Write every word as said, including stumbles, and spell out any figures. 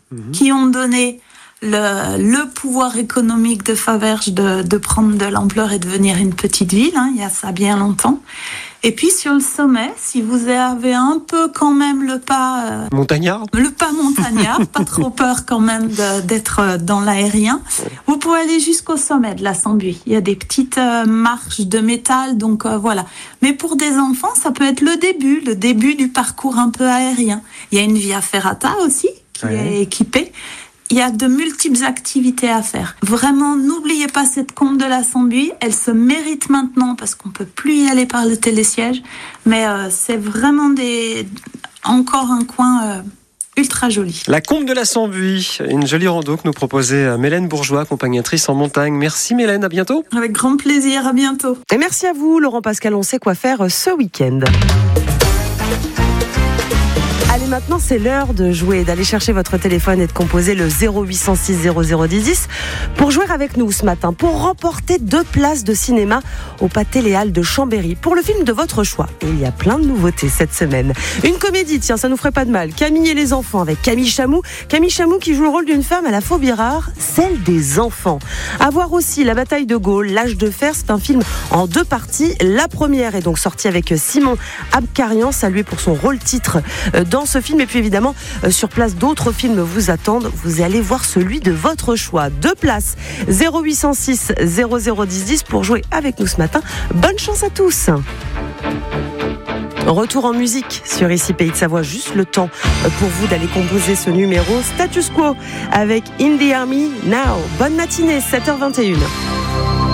mmh. qui ont donné le, le pouvoir économique de Faverges de, de prendre de l'ampleur et devenir une petite ville, hein, il y a ça bien longtemps. Et puis sur le sommet, si vous avez un peu quand même le pas... Euh, montagnard Le pas montagnard, pas trop peur quand même de, d'être dans l'aérien, vous pouvez aller jusqu'au sommet de la Sambuie. Il y a des petites euh, marches de métal, donc euh, voilà. Mais pour des enfants, ça peut être le début, le début du parcours un peu aérien. Il y a une via ferrata aussi, qui ouais. est équipée. Il y a de multiples activités à faire. Vraiment, n'oubliez pas cette combe de la Sambuie. Elle se mérite maintenant parce qu'on peut plus y aller par le télésiège. Mais euh, c'est vraiment des... encore un coin euh, ultra joli. La combe de la Sambuie, une jolie rando que nous proposait Mélène Bourgeois, accompagnatrice en montagne. Merci Mélène, à bientôt. Avec grand plaisir, à bientôt. Et merci à vous, Laurent Pascal. On sait quoi faire ce week-end. Allez, maintenant, c'est l'heure de jouer, d'aller chercher votre téléphone et de composer le zéro huit cent six zéro zéro dix dix pour jouer avec nous ce matin, pour remporter deux places de cinéma au Pâté Les Halles de Chambéry pour le film de votre choix. Et il y a plein de nouveautés cette semaine. Une comédie, tiens, ça nous ferait pas de mal. Camille et les enfants avec Camille Chamou. Camille Chamou qui joue le rôle d'une femme à la phobie rare, celle des enfants. À voir aussi La bataille de Gaulle, L'âge de fer, c'est un film en deux parties. La première est donc sortie avec Simon Abkarian, salué pour son rôle titre dans ce film. Et puis évidemment, euh, sur place, d'autres films vous attendent. Vous allez voir celui de votre choix. Deux places, zéro huit cent six zéro zéro dix dix pour jouer avec nous ce matin. Bonne chance à tous. Retour en musique sur Ici Pays de Savoie. Juste le temps pour vous d'aller composer ce numéro. Status Quo avec In the Army Now. Bonne matinée, sept heures vingt et une.